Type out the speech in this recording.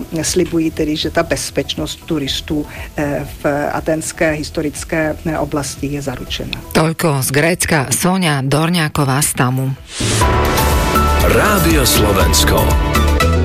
slibují tedy, že ta bezpečnost turistů v aténské historické oblasti je zaručena. Toľko z Grécka Soňa Dorňáková z Tamu. Rádio Slovensko.